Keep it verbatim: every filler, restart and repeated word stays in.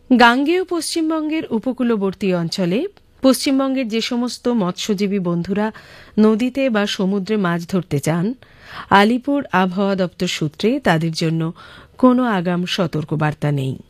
গাঙ্গেয় পশ্চিমবঙ্গের উপকূলবর্তী অঞ্চলে পশ্চিমবঙ্গের যে সমস্ত মৎস্যজীবী বন্ধুরা নদীতে বা সমুদ্রে মাছ ধরতে চান, আলিপুর আবহাওয়া দপ্তর সূত্রে তাদের জন্য কোনো আগাম সতর্কবার্তা নেই।